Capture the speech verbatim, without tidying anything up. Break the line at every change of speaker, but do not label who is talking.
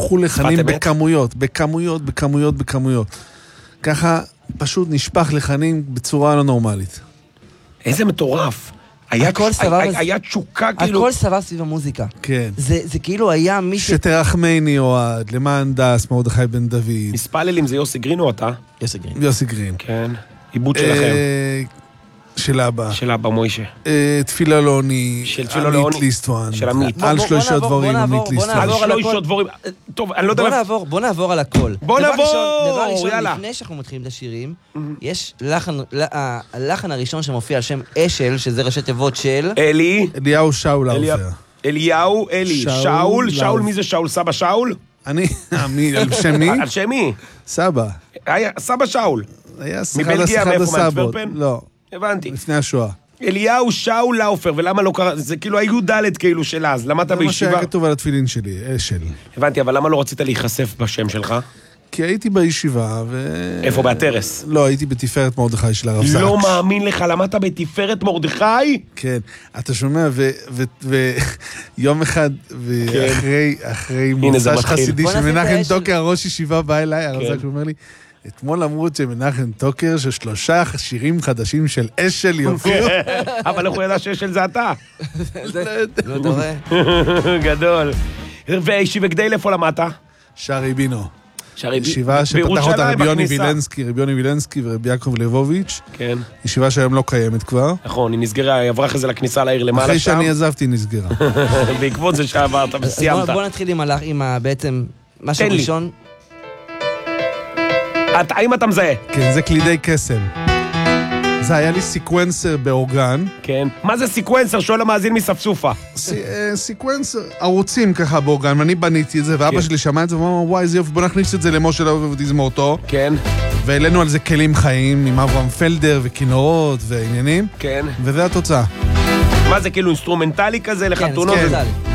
הפכו לחנים בכמויות, בכמויות, בכמויות, בכמויות. ככה פשוט נשפך לחנים בצורה לא נורמלית.
איזה מטורף. היה תשוקה כאילו...
הכל סבב סביב המוזיקה.
כן.
זה כאילו היה מי ש...
שתרחמני אוהד, למען דס, מרדכי בן דוד.
מספללים זה יוסי גרין או אתה?
יוסי גרין.
יוסי גרין.
כן. עיבוד שלכם.
של אבא.
של אבא מוישה.
תפילה לעוני.
של תפילה לעוני.
עמית ליסטואן.
של עמית.
על שלושה דברים, עמית ליסטואן.
על שלושה דברים. טוב, אני לא יודע...
בוא נעבור, בוא נעבור על הכל.
בוא נעבור,
דבר ראשון,
יאללה.
לפני שאנחנו מתחילים את השירים, יש הלחן הראשון שמופיע על שם אשל, שזה ראשי תיבות של...
אלי.
אליהו שאול האופר.
אליהו, אלי. שאול, שאול, מי זה שאול? סבא שאול?
אני, על שם מי?
על שם מי?
סבא.
סבא שאול.
היה
מבלגיה, מאיפה, מהאנטוורפן?
לא.
הבנתי.
לפני השואה.
אליהו שאול לאופר, ולמה לא קרא, זה כאילו היו ד' כאילו של אז, למה אתה בישיבה?
זה מה שהיה כתוב על התפילין שלי, אשל.
הבנתי, אבל למה לא רצית להיחשף בשם שלך?
כי הייתי בישיבה ו...
איפה, בהטרס?
לא, הייתי בתפארת מרדכי של הרב זקס.
לא מאמין לך, למה אתה בתפארת מרדכי?
כן, אתה שומע, ויום אחד, אחרי מוסש חסידי של מנחם טוקר, הראש ישיבה בא אליי, הרב זקס אומר לי, אתמול אמרו שמנחם טוקר ששלושה שירים חדשים של אשל יופיעו.
אבל איך הוא ידע שאשל זה אתה?
לא דומה.
גדול. וישיבגדי איפה למדת?
שערי בינו. ישיבה שפתח אותה רבי יוני וילנסקי, רבי יוני וילנסקי ורבי יעקב לבוביץ'.
כן.
ישיבה שהיום לא קיימת כבר.
נכון, היא נסגרה, היא עברה אחרי זה לכניסה לעיר למעלה שם.
אחרי שאני עזבתי נסגרה.
בעקבות זה שעברת וסיימת.
בוא נתחיל עם בעצם משהו ראשון.
האם אתה מזהה?
כן, זה קלידי קסם. זה היה לי סיקוונסר באורגן.
כן. מה זה סיקוונסר? שואל המאזין מספסופה.
סיקוונסר, ערוצים ככה באורגן, ואני בניתי את זה, ואבא שלי שמע את זה, ואמר, וואי, זה יופי, בוא נכניס את זה למשה לאוב ותזמורתו.
כן.
והעלינו על זה כלים חיים, עם אברהם פלדר וכינורות ועניינים.
כן.
וזה התוצאה.
מה זה, כאילו אינסטרומנטלי כזה לחתונות?
כן, אינסטרומנטלי.